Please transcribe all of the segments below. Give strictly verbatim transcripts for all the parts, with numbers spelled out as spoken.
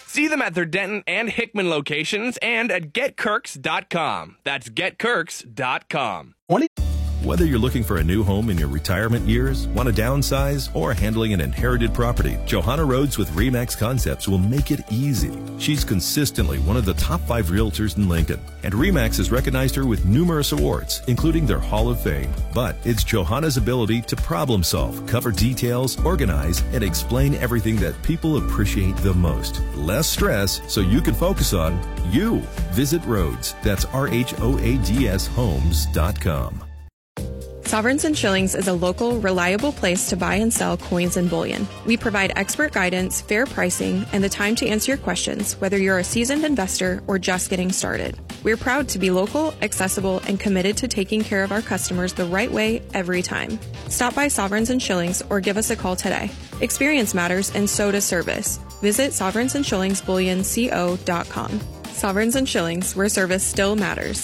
See them at their Denton and Hickman locations and at get kirks dot com. That's get kirks dot com. Whether you're looking for a new home in your retirement years, want to downsize, or handling an inherited property, Johanna Rhodes with RE/MAX Concepts will make it easy. She's consistently one of the top five realtors in Lincoln, and RE/MAX has recognized her with numerous awards, including their Hall of Fame. But it's Johanna's ability to problem solve, cover details, organize, and explain everything that people appreciate the most. Less stress so you can focus on you. Visit Rhodes. That's R H O A D S homes dot com. Sovereigns and Shillings is a local, reliable place to buy and sell coins and bullion. We provide expert guidance, fair pricing, and the time to answer your questions, whether you're a seasoned investor or just getting started. We're proud to be local, accessible, and committed to taking care of our customers the right way every time. Stop by Sovereigns and Shillings or give us a call today. Experience matters, and so does service. Visit sovereigns and shillings bullion co dot com. Sovereigns and Shillings, where service still matters.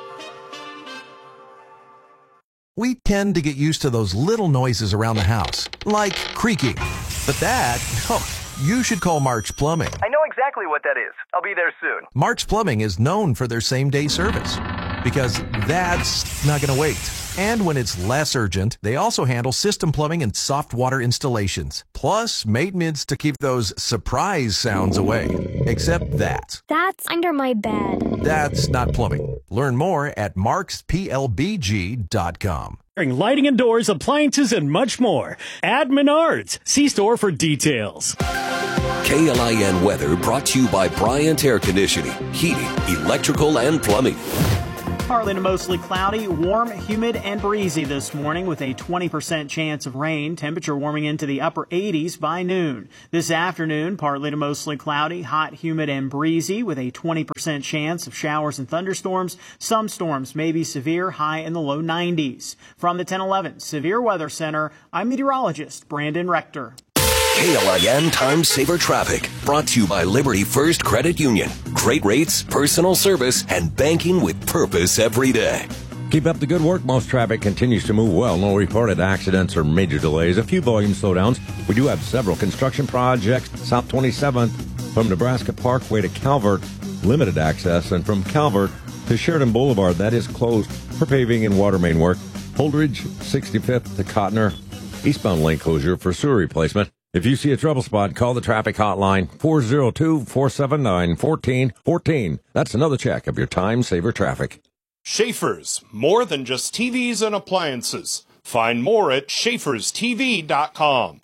We tend to get used to those little noises around the house, like creaking. But that, oh, you should call Mark's Plumbing. I know exactly what that is. I'll be there soon. Mark's Plumbing is known for their same-day service, because that's not going to wait. And when it's less urgent, they also handle system plumbing and soft water installations, plus maintenance to keep those surprise sounds away. Except that. That's under my bed. That's not plumbing. Learn more at marks p l b g dot com. Lighting and doors, appliances, and much more. Add Menards. See store for details. K L I N weather brought to you by Bryant Air Conditioning, Heating, Electrical, and Plumbing. Partly to mostly cloudy, warm, humid, and breezy this morning with a twenty percent chance of rain. Temperature warming into the upper eighties by noon. This afternoon, partly to mostly cloudy, hot, humid, and breezy with a twenty percent chance of showers and thunderstorms. Some storms may be severe, high in the low nineties. From the ten eleven Severe Weather Center, I'm meteorologist Brandon Rector. K L I N Time Saver Traffic, brought to you by Liberty First Credit Union. Great rates, personal service, and banking with purpose every day. Keep up the good work. Most traffic continues to move well. No reported accidents or major delays. A few volume slowdowns. We do have several construction projects. South twenty-seventh from Nebraska Parkway to Calvert, limited access. And from Calvert to Sheridan Boulevard, that is closed for paving and water main work. Holdridge, sixty-fifth to Cotner, eastbound lane closure for sewer replacement. If you see a trouble spot, call the traffic hotline, four oh two, four seven nine, one four one four. That's another check of your time saver traffic. Schaefer's, more than just T Vs and appliances. Find more at schaefers t v dot com.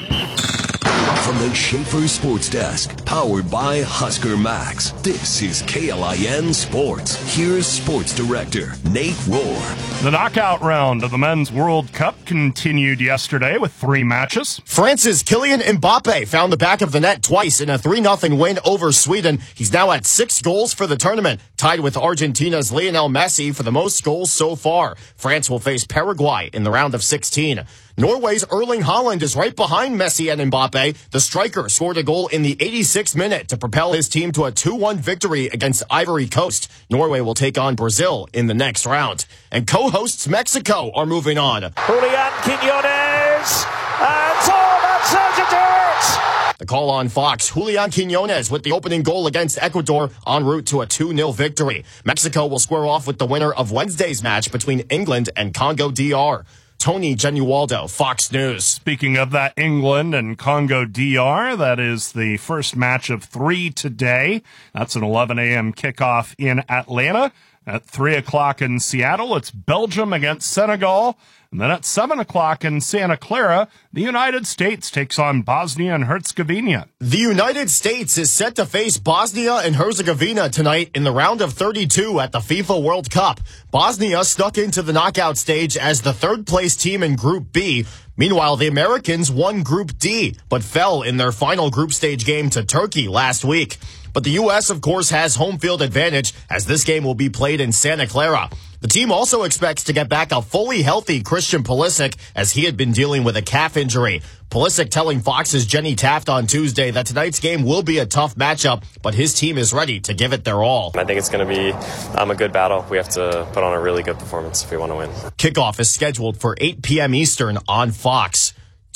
From the Schaefer Sports Desk, powered by Husker Max, this is K L I N Sports. Here's Sports Director Nate Rohr. The knockout round of the Men's World Cup continued yesterday with three matches. France's Kylian Mbappe found the back of the net twice in a three nothing win over Sweden. He's now at six goals for the tournament, tied with Argentina's Lionel Messi for the most goals so far. France will face Paraguay in the round of sixteen. Norway's Erling Haaland is right behind Messi and Mbappe. The striker scored a goal in the eighty-sixth minute to propel his team to a two one victory against Ivory Coast. Norway will take on Brazil in the next round. And co-hosts Mexico are moving on. Julian Quinones, and Thomas Sergio. The call on Fox, Julian Quinones with the opening goal against Ecuador en route to a two nil victory. Mexico will square off with the winner of Wednesday's match between England and Congo D R. Tony Genualdo, Fox News. Speaking of that, England and Congo D R, that is the first match of three today. That's an eleven a.m. kickoff in Atlanta. At three o'clock in Seattle, it's Belgium against Senegal. And then at seven o'clock in Santa Clara, the United States takes on Bosnia and Herzegovina. The United States is set to face Bosnia and Herzegovina tonight in the round of thirty-two at the FIFA World Cup. Bosnia stuck into the knockout stage as the third-place team in Group B. Meanwhile, the Americans won Group D, but fell in their final group stage game to Turkey last week. But the U S, of course, has home field advantage as this game will be played in Santa Clara. The team also expects to get back a fully healthy Christian Pulisic as he had been dealing with a calf injury. Pulisic telling Fox's Jenny Taft on Tuesday that tonight's game will be a tough matchup, but his team is ready to give it their all. I think it's going to be um, a good battle. We have to put on a really good performance if we want to win. Kickoff is scheduled for eight p.m. Eastern on Fox.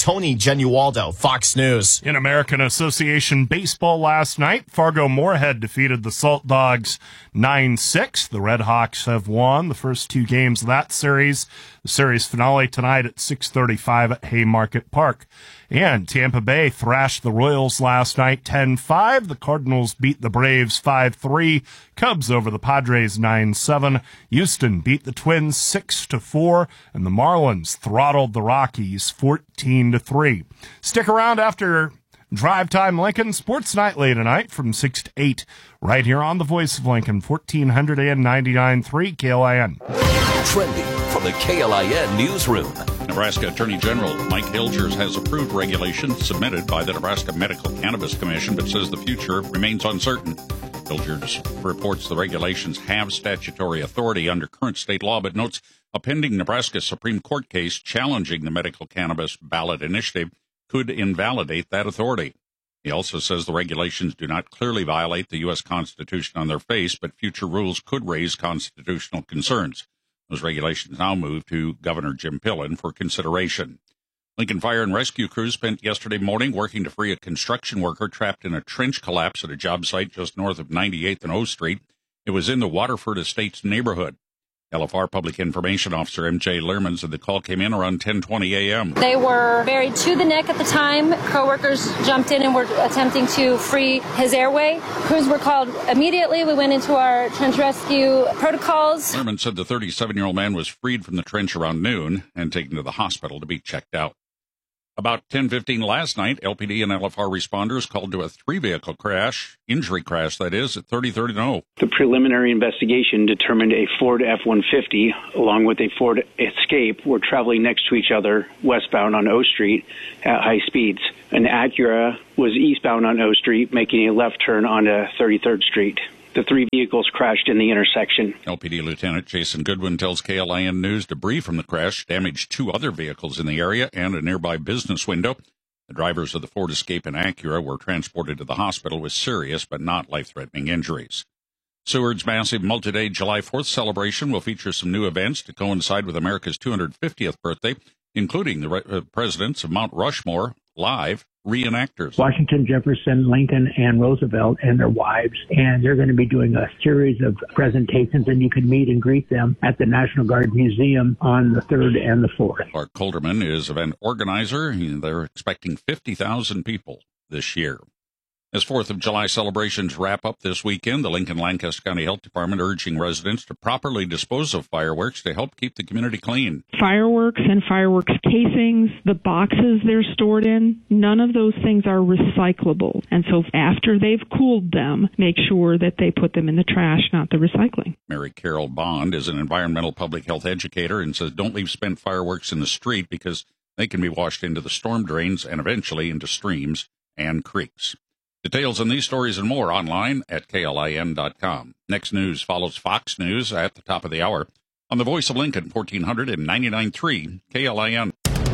Tony Genualdo, Fox News. In American Association Baseball last night, Fargo-Moorhead defeated the Salt Dogs nine six. The Red Hawks have won the first two games of that series. The series finale tonight at six thirty-five at Haymarket Park. And Tampa Bay thrashed the Royals last night ten five. The Cardinals beat the Braves five three. Cubs over the Padres nine seven. Houston beat the Twins six to four. And the Marlins throttled the Rockies fourteen to three. Stick around after Drive Time Lincoln Sports Nightly tonight from six to eight. Right here on the Voice of Lincoln, fourteen ninety-nine point three K L I N. Trending from the K L I N newsroom. Nebraska Attorney General Mike Hilgers has approved regulations submitted by the Nebraska Medical Cannabis Commission, but says the future remains uncertain. Hilgers reports the regulations have statutory authority under current state law, but notes a pending Nebraska Supreme Court case challenging the medical cannabis ballot initiative could invalidate that authority. He also says the regulations do not clearly violate the U S Constitution on their face, but future rules could raise constitutional concerns. Those regulations now move to Governor Jim Pillen for consideration. Lincoln Fire and Rescue crews spent yesterday morning working to free a construction worker trapped in a trench collapse at a job site just north of ninety-eighth and O Street. It was in the Waterford Estates neighborhood. L F R Public Information Officer M J Lehrman said the call came in around ten twenty a.m. They were buried to the neck at the time. Co-workers jumped in and were attempting to free his airway. Crews were called immediately. We went into our trench rescue protocols. Lehrman said the thirty-seven-year-old man was freed from the trench around noon and taken to the hospital to be checked out. About ten fifteen last night, L P D and L F R responders called to a three-vehicle crash, injury crash that is, at thirty-third and O. The preliminary investigation determined a Ford F one fifty along with a Ford Escape were traveling next to each other westbound on O Street at high speeds. An Acura was eastbound on O Street making a left turn onto thirty-third Street. The three vehicles crashed in the intersection. L P D Lieutenant Jason Goodwin tells K L I N News debris from the crash damaged two other vehicles in the area and a nearby business window. The drivers of the Ford Escape and Acura were transported to the hospital with serious but not life-threatening injuries. Seward's massive multi-day July fourth celebration will feature some new events to coincide with America's two hundred fiftieth birthday, including the re- uh, presidents of Mount Rushmore live reenactors. Washington, Jefferson, Lincoln, and Roosevelt and their wives, and they're going to be doing a series of presentations, and you can meet and greet them at the National Guard Museum on the third and the fourth. Clark Colderman is event organizer. They're expecting fifty thousand people this year. As fourth of July celebrations wrap up this weekend, the Lincoln-Lancaster County Health Department urging residents to properly dispose of fireworks to help keep the community clean. Fireworks and fireworks casings, the boxes they're stored in, none of those things are recyclable. And so after they've cooled them, make sure that they put them in the trash, not the recycling. Mary Carol Bond is an environmental public health educator and says don't leave spent fireworks in the street because they can be washed into the storm drains and eventually into streams and creeks. Details on these stories and more online at K L I N dot com. Next News follows Fox News at the top of the hour on the Voice of Lincoln, fourteen ninety-nine point three K L I N.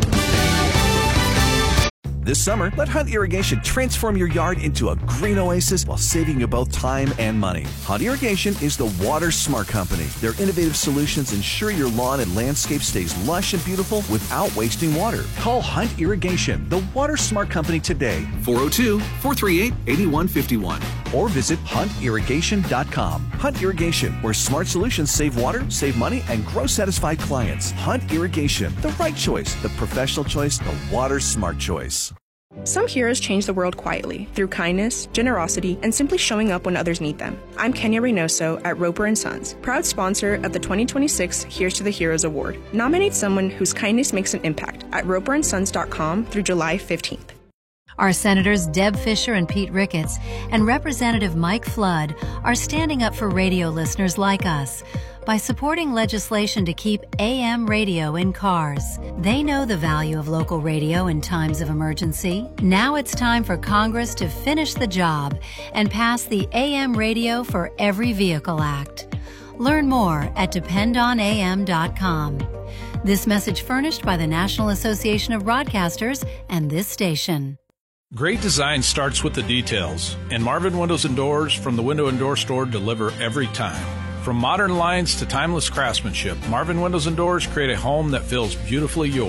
This summer, let Hunt Irrigation transform your yard into a green oasis while saving you both time and money. Hunt Irrigation is the water smart company. Their innovative solutions ensure your lawn and landscape stays lush and beautiful without wasting water. Call Hunt Irrigation, the water smart company today, four oh two, four three eight, eight one five one, or visit hunt irrigation dot com. Hunt Irrigation, where smart solutions save water, save money, and grow satisfied clients. Hunt Irrigation, the right choice, the professional choice, the water smart choice. Some heroes change the world quietly through kindness, generosity, and simply showing up when others need them. I'm Kenya Reynoso at Roper and Sons, proud sponsor of the twenty twenty-six Here's to the Heroes Award. Nominate someone whose kindness makes an impact at roper and sons dot com through July fifteenth. Our Senators Deb Fischer and Pete Ricketts and Representative Mike Flood are standing up for radio listeners like us by supporting legislation to keep A M radio in cars. They know the value of local radio in times of emergency. Now it's time for Congress to finish the job and pass the A M Radio for Every Vehicle Act. Learn more at depend on A M dot com. This message furnished by the National Association of Broadcasters and this station. Great design starts with the details, and Marvin Windows and Doors from the Window and Door Store deliver every time. From modern lines to timeless craftsmanship, Marvin Windows and Doors create a home that feels beautifully yours.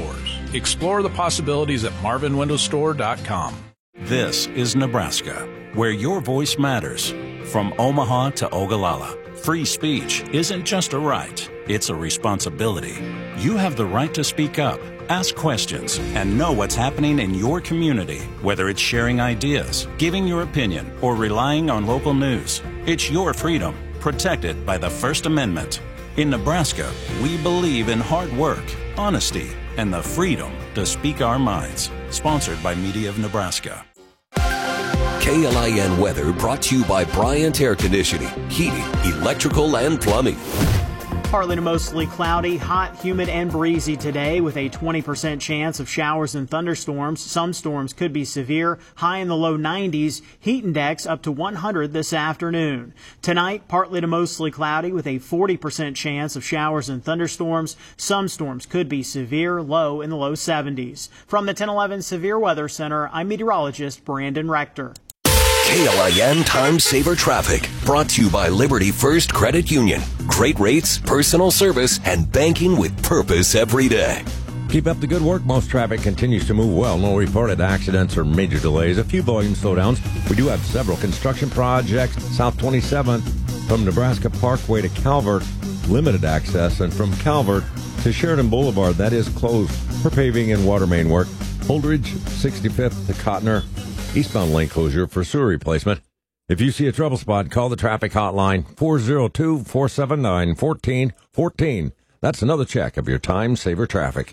Explore the possibilities at marvin window store dot com. This is Nebraska, where your voice matters. From Omaha to Ogallala, free speech isn't just a right, it's a responsibility. You have the right to speak up, ask questions, and know what's happening in your community, whether it's sharing ideas, giving your opinion, or relying on local news. It's your freedom, protected by the First Amendment. In Nebraska, we believe in hard work, honesty, and the freedom to speak our minds. Sponsored by Media of Nebraska. K L I N weather brought to you by Bryant Air Conditioning, Heating, Electrical, and Plumbing. Partly to mostly cloudy, hot, humid, and breezy today with a twenty percent chance of showers and thunderstorms. Some storms could be severe, high in the low nineties. Heat index up to one hundred this afternoon. Tonight, partly to mostly cloudy with a forty percent chance of showers and thunderstorms. Some storms could be severe, low in the low seventies. From the ten eleven Severe Weather Center, I'm meteorologist Brandon Rector. K L I N Time Saver Traffic, brought to you by Liberty First Credit Union. Great rates, personal service, and banking with purpose every day. Keep up the good work. Most traffic continues to move well. No reported accidents or major delays. A few volume slowdowns. We do have several construction projects. South twenty-seventh from Nebraska Parkway to Calvert, limited access. And from Calvert to Sheridan Boulevard, that is closed for paving and water main work. Holdridge, sixty-fifth to Cotner, eastbound lane closure for sewer replacement. If you see a trouble spot, call the traffic hotline, four oh two, four seven nine, one four one four. That's another check of your Time Saver Traffic.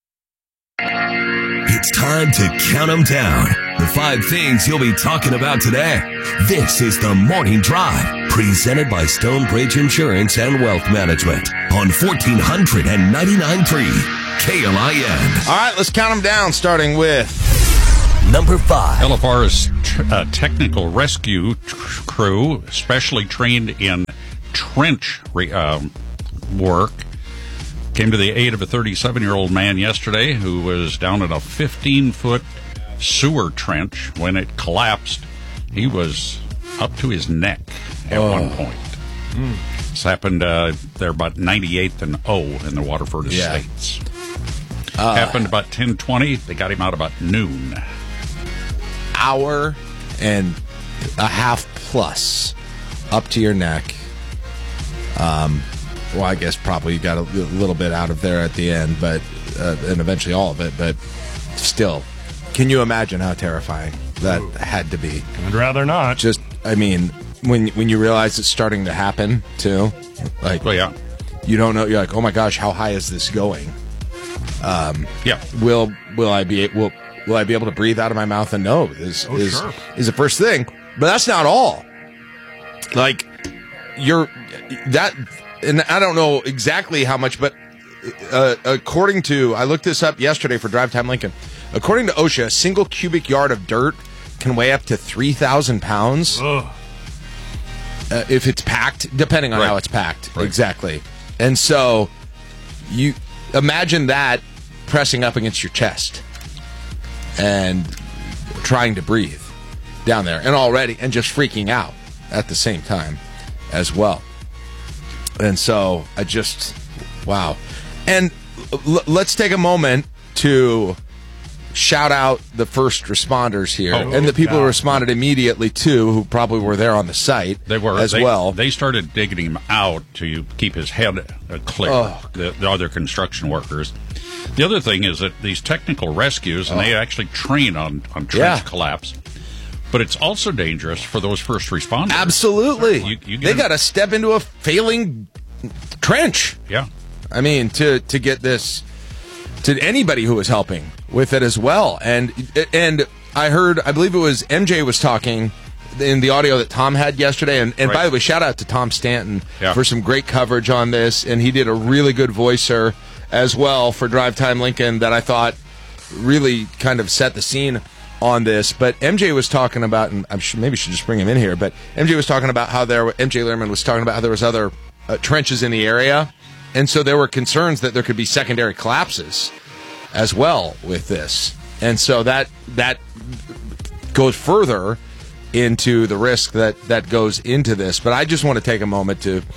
It's time to count them down. The five things you'll be talking about today. This is the Morning Drive, presented by Stonebridge Insurance and Wealth Management on fourteen ninety-nine point three K L I N. All right, let's count them down, starting with number five. L F R's t- uh, technical rescue t- crew, specially trained in trench re- um, work, came to the aid of a thirty-seven-year-old man yesterday who was down in a fifteen-foot sewer trench. When it collapsed, he was up to his neck at oh. one point. Mm. This happened uh, there about ninety-eighth and O in the Waterford yeah. Estates. Uh, happened about ten twenty. They got him out about noon. Hour and a half plus up to your neck. Um, well, I guess probably you got a little bit out of there at the end, but uh, and eventually all of it. But still, can you imagine how terrifying that Ooh. had to be? I'd rather not. Just, I mean, when when you realize it's starting to happen too, like, well, yeah, you don't know. You're like, oh my gosh, how high is this going? Um, yeah. Will will I be will will I be able to breathe out of my mouth and nose? Is oh, is sure. is the first thing, but that's not all. Like you're that, and I don't know exactly how much, but uh, according to I looked this up yesterday for Drive Time Lincoln. According to OSHA, a single cubic yard of dirt can weigh up to three thousand pounds uh, if it's packed, depending on right. how it's packed. Right. Exactly, and so you. Imagine that pressing up against your chest and trying to breathe down there and already and just freaking out at the same time as well. And so I just, wow. And l- let's take a moment to shout out the first responders here oh, and the people God. who responded immediately too, who probably were there on the site they were, as they, well. They started digging him out to keep his head clear, oh. the, the other construction workers. The other thing is that these technical rescues, and oh. they actually train on, on trench yeah. collapse, but it's also dangerous for those first responders. Absolutely. You, you they got to step into a failing trench. Yeah. I mean, to, to get this to anybody who was helping with it as well. And and I heard, I believe it was M J was talking in the audio that Tom had yesterday. And, and right. by the way, shout out to Tom Stanton yeah. for some great coverage on this. And he did a really good voicer as well for Drive Time Lincoln that I thought really kind of set the scene on this. But M J was talking about, and I should, maybe should just bring him in here, but M J was talking about how there, M J Lehrman was talking about how there was other uh, trenches in the area. And so there were concerns that there could be secondary collapses as well with this. And so that that goes further into the risk that, that goes into this. But I just want to take a moment to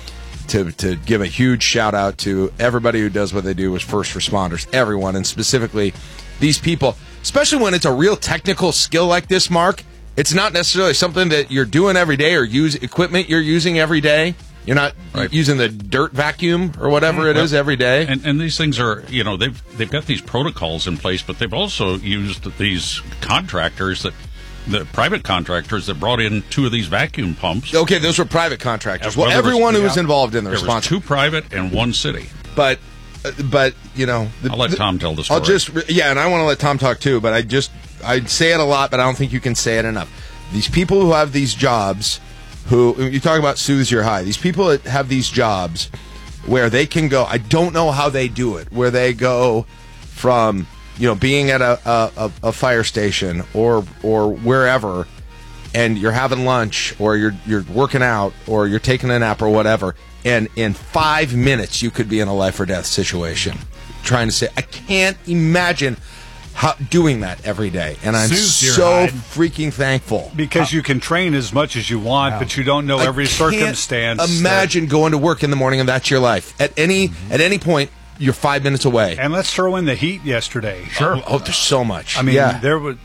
to to give a huge shout out to everybody who does what they do as first responders, everyone, and specifically these people, especially when it's a real technical skill like this, Mark. It's not necessarily something that you're doing every day or use equipment you're using every day. You're not right. using the dirt vacuum or whatever it well, is every day. And, and these things are, you know, they've they've got these protocols in place, but they've also used these contractors that. The private contractors that brought in two of these vacuum pumps. Okay, those were private contractors. Well, well everyone was, who was yeah, involved in the there response. There was two private and one city. But, uh, but you know, the, I'll let the, Tom tell the story. I'll just, yeah, and I want to let Tom talk too. But I just, I say it a lot, but I don't think you can say it enough. These people who have these jobs, who you talk about soothes your high. These people that have these jobs where they can go. I don't know how they do it. Where they go from, you know, being at a a, a fire station or or wherever. And you're having lunch, or you're you're working out, or you're taking a nap, or whatever, and in five minutes you could be in a life or death situation. Trying to say, I can't imagine how, doing that every day, and I'm so freaking thankful because you can train as much as you want, wow. but you don't know I every circumstance. Imagine that... going to work in the morning and that's your life. At any mm-hmm. at any point, you're five minutes away. And let's throw in the heat yesterday. Sure. Oh, oh there's so much. I mean, yeah. there was.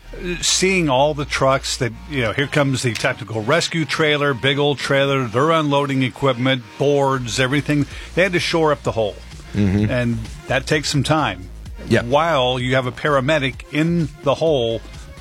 Seeing all the trucks that, you know, here comes the technical rescue trailer, big old trailer, they're unloading equipment, boards, everything. They had to shore up the hole. Mm-hmm. And that takes some time. Yep. While you have a paramedic in the hole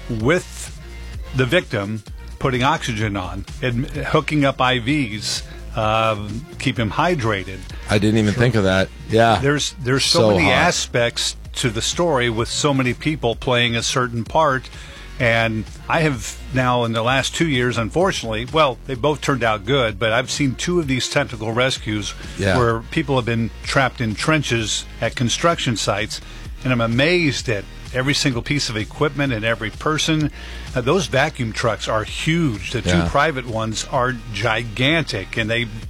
with the victim, putting oxygen on, and hooking up I Vs, uh, keep him hydrated. I didn't even think of that. Yeah. There's, there's so, so many hot. aspects to the story with so many people playing a certain part, and I have now in the last two years, unfortunately, well, they both turned out good, but I've seen two of these technical rescues yeah. where people have been trapped in trenches at construction sites, and I'm amazed at every single piece of equipment and every person. Uh, those vacuum trucks are huge. The yeah. two private ones are gigantic, and they